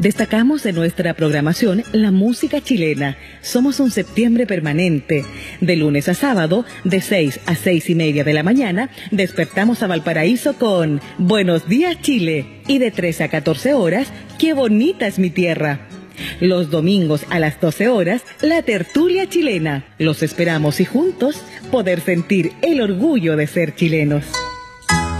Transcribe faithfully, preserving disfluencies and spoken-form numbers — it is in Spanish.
Destacamos en nuestra programación la música chilena. Somos un septiembre permanente. De lunes a sábado, de seis a seis y media de la mañana, despertamos a Valparaíso con Buenos Días Chile. Y de trece a catorce horas, Qué bonita es mi tierra. Los domingos a las doce horas, la tertulia chilena. Los esperamos y juntos poder sentir el orgullo de ser chilenos.